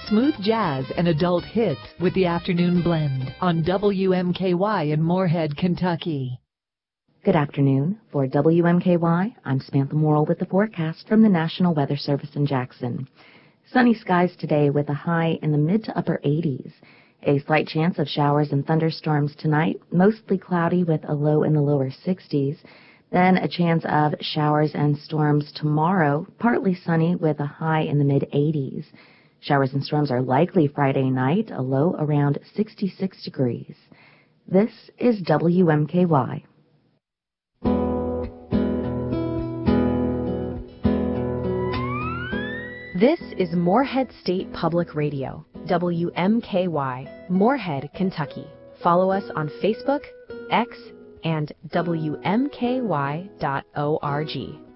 Smooth jazz and adult hits with the Afternoon Blend on WMKY in Moorhead, Kentucky. Good afternoon. For WMKY, I'm Samantha Morrill with the forecast from the National Weather Service in Jackson. Sunny skies today with a high in the mid to upper 80s. A slight chance of showers and thunderstorms tonight, mostly cloudy with a low in the lower 60s. Then a chance of showers and storms tomorrow, partly sunny with a high in the mid 80s. Showers and storms are likely Friday night, a low around 66 degrees. This is WMKY. This is Moorhead State Public Radio, WMKY, Moorhead, Kentucky. Follow us on Facebook, X, and WMKY.org.